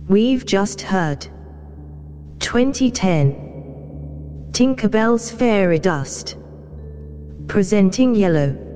We've just heard 2010 Tinkerbell's Fairy Dust, presenting Yellow.